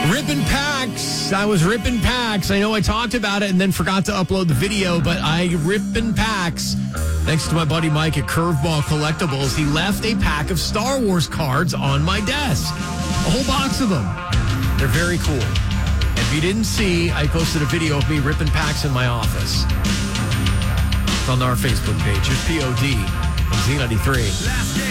Ripping packs. I was ripping packs. I know I talked about it and then forgot to upload the video, but I ripping packs. Thanks to my buddy Mike at Curveball Collectibles. He left a pack of Star Wars cards on my desk. A whole box of them. They're very cool. If you didn't see, I posted a video of me ripping packs in my office. It's on our Facebook page. It's POD on Z93.